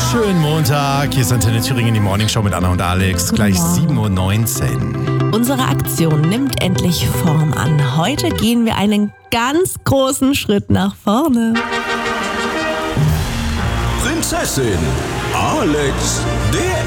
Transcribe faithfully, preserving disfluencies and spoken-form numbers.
Schönen Montag, hier ist Antenne Thüringen, die Morning Show mit Anna und Alex, gleich sieben Uhr neunzehn. Unsere Aktion nimmt endlich Form an. Heute gehen wir einen ganz großen Schritt nach vorne. Prinzessin Alex, der